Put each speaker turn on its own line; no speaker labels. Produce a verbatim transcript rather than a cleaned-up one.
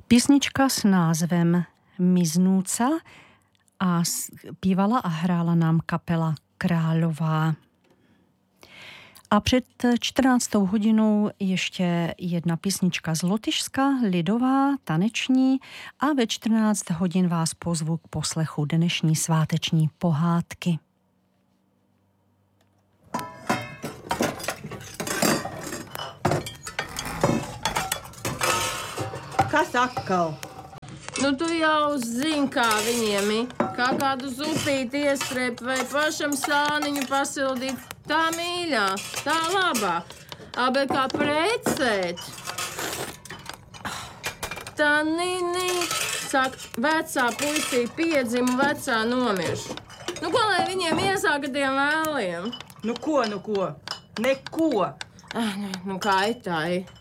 Písnička s názvem Miznúca a zpívala a hrála nám kapela Kráľová. A před čtrnáctou hodinou ještě jedna písnička z Lotyšska, lidová, taneční, a ve čtrnáct hodin vás pozvu k poslechu dnešní sváteční pohádky.
Kas atkal?
Nu, tu jau zini, kā viņiem ir. Kā kādu zupīti iestrēpt vai pašam sāniņu pasildīt. Tā mīļā, tā labā. A, bet kā precēt? Tā nini, saka, vecā puisī piedzima, vecā nomiršu. Nu, ko lai viņiem iesāka tiem vēliem?
Nu ko, nu ko? Neko.
Ah, nu, nu kā ir tā ir?